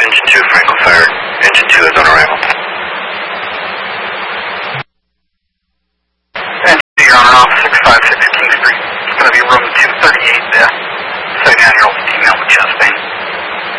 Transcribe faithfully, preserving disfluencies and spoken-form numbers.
Engine two, Franklin Fire. Engine two is on arrival. Engine two, you're on off six five six King Street. It's going to be room two thirty-eight there. Second annual female with chest pain.